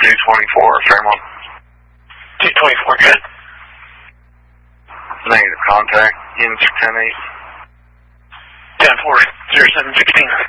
224, Fairmont. 224, good. Negative contact, units 10-8. 10-4, 0716.